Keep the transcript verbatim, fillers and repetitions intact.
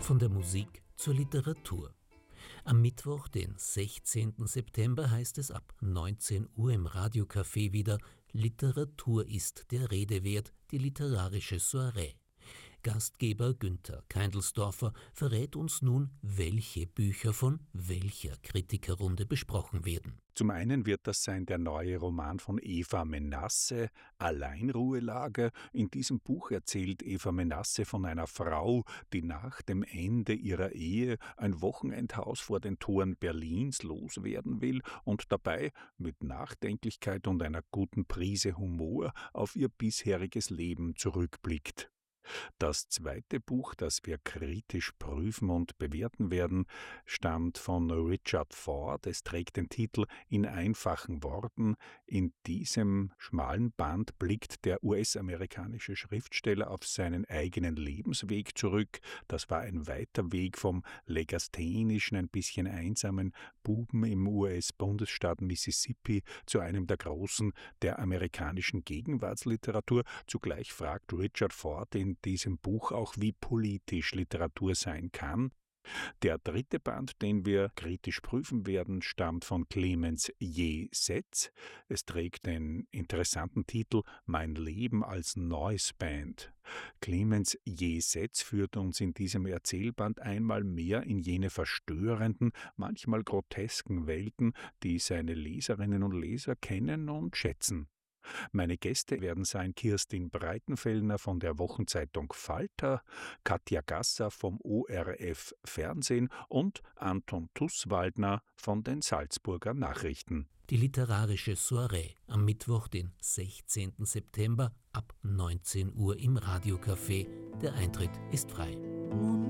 Von der Musik zur Literatur. Am Mittwoch, den sechzehnten September, heißt es ab neunzehn Uhr im Radiocafé wieder: Literatur ist der Rede wert, die literarische Soiree. Gastgeber Günther Keindlsdorfer verrät uns nun, welche Bücher von welcher Kritikerrunde besprochen werden. Zum einen wird das sein der neue Roman von Eva Menasse, Alleinruhelager. In diesem Buch erzählt Eva Menasse von einer Frau, die nach dem Ende ihrer Ehe ein Wochenendhaus vor den Toren Berlins loswerden will und dabei mit Nachdenklichkeit und einer guten Prise Humor auf ihr bisheriges Leben zurückblickt. Das zweite Buch, das wir kritisch prüfen und bewerten werden, stammt von Richard Ford. Es trägt den Titel »In einfachen Worten«. In diesem schmalen Band blickt der U S-amerikanische Schriftsteller auf seinen eigenen Lebensweg zurück. Das war ein weiter Weg vom legasthenischen, ein bisschen einsamen Buben im U S-Bundesstaat Mississippi zu einem der Großen der amerikanischen Gegenwartsliteratur. Zugleich fragt Richard Ford in diesem Buch auch, wie politisch Literatur sein kann. Der dritte Band, den wir kritisch prüfen werden, stammt von Clemens J. Setz. Es trägt den interessanten Titel »Mein Leben als Noise Band«. Clemens J. Setz führt uns in diesem Erzählband einmal mehr in jene verstörenden, manchmal grotesken Welten, die seine Leserinnen und Leser kennen und schätzen. Meine Gäste werden sein Kirstin Breitenfellner von der Wochenzeitung Falter, Katja Gasser vom O R F Fernsehen und Anton Tusswaldner von den Salzburger Nachrichten. Die literarische Soiree am Mittwoch, den sechzehnten September ab neunzehn Uhr im Radiocafé. Der Eintritt ist frei.